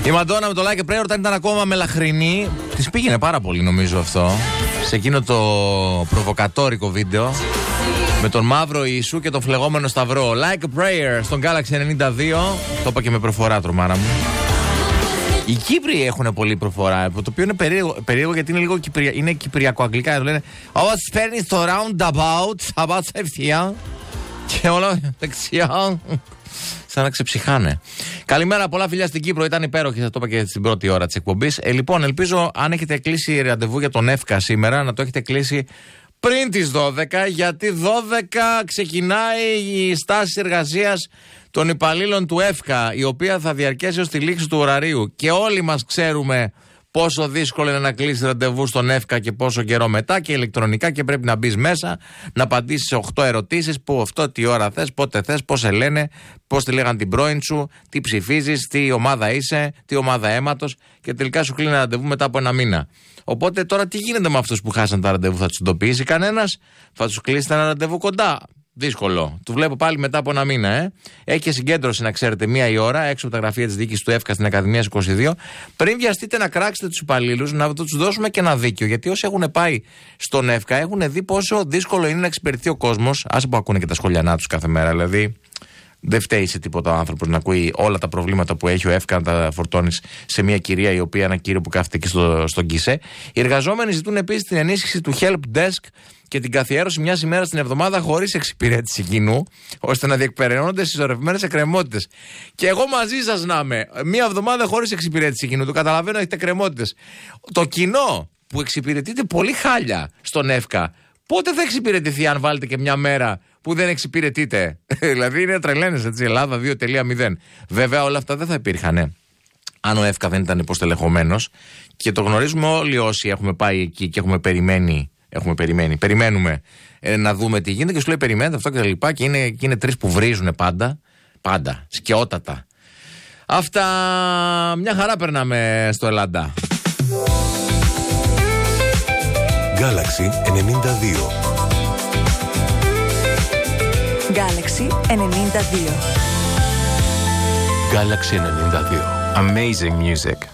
Η Μαντόνα με το Like a Prayer όταν ήταν ακόμα μελαχρινή. Της πήγαινε πάρα πολύ νομίζω αυτό. Σε εκείνο το προβοκατόρικο βίντεο. Με τον μαύρο Ιησού και τον φλεγόμενο σταυρό. Like a Prayer στον Galaxy 92. Το είπα και με προφορά, τρομάρα μου. Οι Κύπροι έχουν πολύ προφορά. Το οποίο είναι περίεργο γιατί είναι λίγο είναι κυπριακο-αγγλικά. Λένε όπως παίρνει το roundabout, θα πάω ευθεία. Και όλα δεξιά. Σαν να ξεψυχάνε. Καλημέρα, πολλά φιλιά στην Κύπρο. Ήταν υπέροχη, θα το είπα και στην πρώτη ώρα της εκπομπής. Λοιπόν, ελπίζω αν έχετε κλείσει ραντεβού για τον ΕΦΚΑ σήμερα να το έχετε κλείσει πριν τις 12, γιατί 12 ξεκινάει η στάση εργασίας των υπαλλήλων του ΕΦΚΑ, η οποία θα διαρκέσει ως τη λήξη του ωραρίου. Και όλοι μας ξέρουμε πόσο δύσκολο είναι να κλείσει ραντεβού στον ΕΦΚΑ και πόσο καιρό μετά και ηλεκτρονικά, και πρέπει να μπεις μέσα, να απαντήσεις σε 8 ερωτήσεις που αυτό τι ώρα θες, πότε θες, πώς σε λένε, πώς τη λέγαν την πρώην σου, τι ψηφίζεις, τι ομάδα είσαι, τι ομάδα αίματος, και τελικά σου κλείνει ραντεβού μετά από ένα μήνα. Οπότε τώρα τι γίνεται με αυτούς που χάσαν τα ραντεβού, θα τους εντοπίσει κανένας, θα τους κλείσει ένα ραντεβού κοντά? Δύσκολο. Του βλέπω πάλι μετά από ένα μήνα. Έχει και συγκέντρωση, να ξέρετε, 1 η ώρα έξω από τα γραφεία της διοίκησης του ΕΦΚΑ στην Ακαδημίας 22. Πριν βιαστείτε να κράξετε τους υπαλλήλους, να τους δώσουμε και ένα δίκιο. Γιατί όσοι έχουν πάει στον ΕΦΚΑ έχουν δει πόσο δύσκολο είναι να εξυπηρετεί ο κόσμος. Άσε που ακούνε και τα σχολιανά τους κάθε μέρα. Δηλαδή, δεν φταίει σε τίποτα ο άνθρωπος να ακούει όλα τα προβλήματα που έχει ο ΕΦΚΑ, να τα φορτώνεις σε μια κυρία η οποία, ένα κύριο που κάθεται εκεί στον ΚΙΣΕ. Οι εργαζόμενοι ζητούν επίσης την ενίσχυση του Help Desk και την καθιέρωση μιας ημέρας την εβδομάδα χωρίς εξυπηρέτηση κοινού, ώστε να διεκπεραιώνονται συσσωρευμένες εκκρεμότητες. Και εγώ μαζί σας να είμαι. Μια εβδομάδα χωρίς εξυπηρέτηση κοινού. Το καταλαβαίνω, έχετε εκκρεμότητες. Το κοινό που εξυπηρετείται πολύ χάλια στον ΕΦΚΑ, πότε θα εξυπηρετηθεί αν βάλετε και μια μέρα που δεν εξυπηρετείται? Δηλαδή είναι τρελαίνες, έτσι. Ελλάδα 2.0. Βέβαια όλα αυτά δεν θα υπήρχαν αν ο ΕΦΚΑ δεν ήταν υποστελεχωμένος. Και το γνωρίζουμε όλοι όσοι έχουμε πάει εκεί και έχουμε περιμένει. Περιμένουμε να δούμε τι γίνεται, και σου λέει περιμένετε αυτό και τα λοιπά, και είναι 3 που βρίζουν πάντα, σκαιότατα. Αυτά, μια χαρά περνάμε στο Ελλάδα. Galaxy 92. Galaxy 92. Galaxy 92. Amazing music.